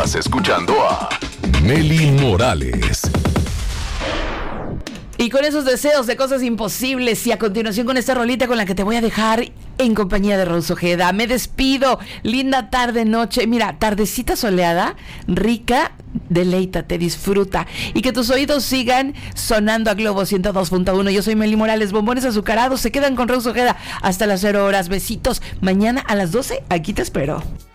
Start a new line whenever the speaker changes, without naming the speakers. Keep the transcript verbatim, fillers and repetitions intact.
Estás escuchando a Mely Morales.
Y con esos deseos de cosas imposibles, y a continuación con esta rolita con la que te voy a dejar en compañía de Rose Ojeda, me despido. Linda tarde, noche. Mira, tardecita soleada, rica, deleítate, disfruta. Y que tus oídos sigan sonando a Globo ciento dos punto uno. Yo soy Mely Morales. Bombones azucarados se quedan con Rose Ojeda hasta las cero horas. Besitos. Mañana a las doce, aquí te espero.